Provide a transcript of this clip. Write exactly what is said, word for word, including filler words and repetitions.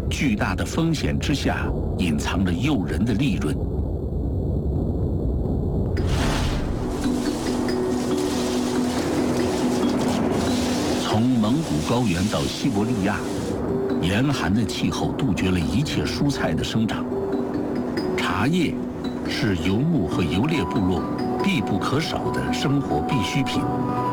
巨大的风险之下隐藏着诱人的利润。从蒙古高原到西伯利亚，严寒的气候杜绝了一切蔬菜的生长。茶叶是游牧和游猎部落必不可少的生活必需品。